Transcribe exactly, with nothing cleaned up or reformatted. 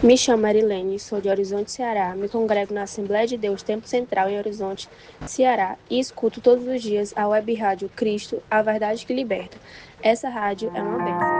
Me chamo Marilene, sou de Horizonte, Ceará. Me congrego na Assembleia de Deus Tempo Central em Horizonte, Ceará, e escuto todos os dias a web rádio Cristo, a verdade que liberta. Essa rádio é uma bênção.